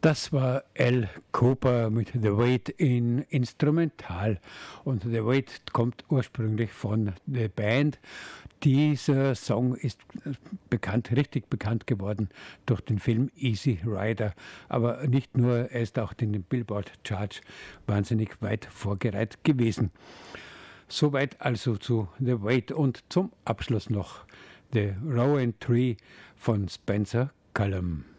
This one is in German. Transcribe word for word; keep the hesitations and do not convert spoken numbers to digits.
Das war Al Cooper mit The Wait in Instrumental. Und The Wait kommt ursprünglich von The Band. Dieser Song ist bekannt, richtig bekannt geworden durch den Film Easy Rider. Aber nicht nur, er ist auch in den Billboard-Charts wahnsinnig weit vorgereiht gewesen. Soweit also zu The Wait und zum Abschluss noch The Rowan Tree von Spencer Cullum.